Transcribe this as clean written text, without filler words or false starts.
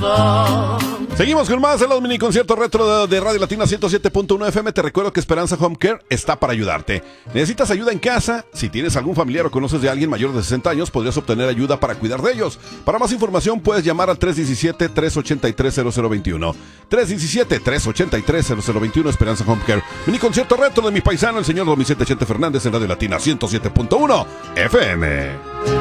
Seguimos con más de los mini conciertos retro de Radio Latina 107.1 FM. Te recuerdo que Esperanza Home Care está para ayudarte. ¿Necesitas ayuda en casa? Si tienes algún familiar o conoces de alguien mayor de 60 años, podrías obtener ayuda para cuidar de ellos. Para más información puedes llamar al 317-383-0021. 317-383-0021 Esperanza Home Care. Mini concierto retro de mi paisano, el señor Don Vicente Chente Fernández en Radio Latina 107.1 FM.